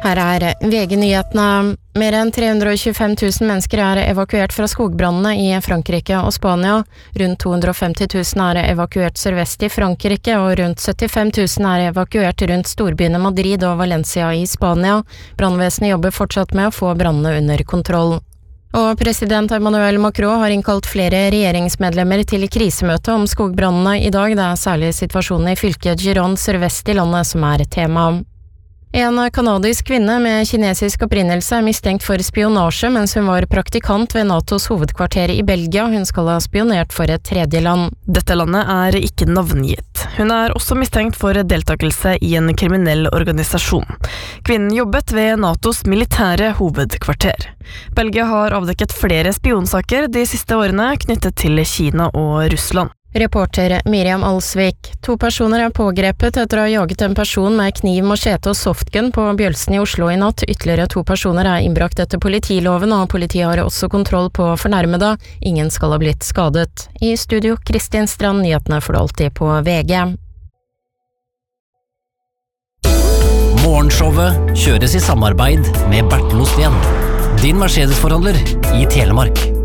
Her VG-nyhetene. Mer enn 325 000 mennesker evakuert fra skogbrannene i Frankrike og Spania. Rundt 250 000 evakuert sørvest i Frankrike, og rundt 75 000 evakuert rundt storbyene Madrid og Valencia i Spania. Brannvesenet jobber fortsatt med å få brannene under kontroll. Og president Emmanuel Macron har innkalt flere regjeringsmedlemmer til krisemøte om skogbrannene i dag. Det særlig situasjonen i fylket Gironde sørvest i landet som tema. En kanadisk kvinne med kinesisk opprinnelse mistenkt for spionasje mens hun var praktikant ved NATOs hovedkvarter i Belgia. Hun skal ha spionert for et tredje land. Dette landet ikke navngitt. Hun også mistenkt for deltakelse i en kriminell organisasjon. Kvinnen jobbet ved NATOs militære hovedkvarter. Belgia har avdekket flere spionsaker de siste årene knyttet til Kina og Russland. Reporter Miriam Alsvik. 2 personer pågrepet etter å ha jaget en person med kniv, machete og softgun på Bjølsen i Oslo i natt. Ytterligere 2 personer innbrakt etter politiloven, og politiet har også kontroll på fornærmede. Ingen skal ha blitt skadet. I studio, Kristin Strand, nyhetene får du alltid på VG. Morgenshowet kjøres i samarbeid med Bertel Osten, din Mercedes-forhandler i Telemark.